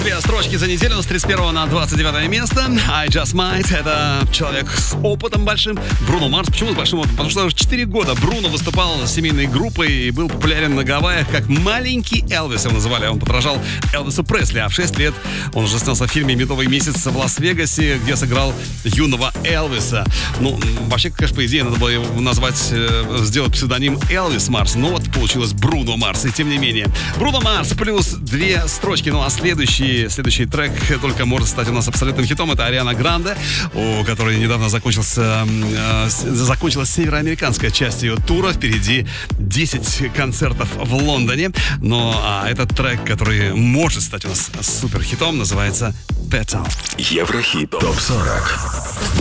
Две строчки за неделю, с 31 на 29 место. I Just Might. Это человек с опытом большим. Бруно Марс. Почему с большим опытом? Потому что уже 4 года Бруно выступал с семейной группой и был популярен на Гавайях как маленький Элвис. Его называли. Он подражал Элвису Пресли. А в 6 лет он уже снялся в фильме «Медовый месяц» в Лас-Вегасе, где сыграл юного Элвиса. Ну, вообще, конечно, по идее, надо было его назвать, сделать псевдоним Элвис Марс. Но вот получилось Бруно Марс. И тем не менее. Бруно Марс плюс 2 строчки. Ну а следующий трек только может стать у нас абсолютным хитом. Это Ариана Гранде, у которой недавно закончилась североамериканская часть ее тура. Впереди 10 концертов в Лондоне. Но этот трек, который может стать у нас супер хитом, называется Petal. Еврохит ТОП-40.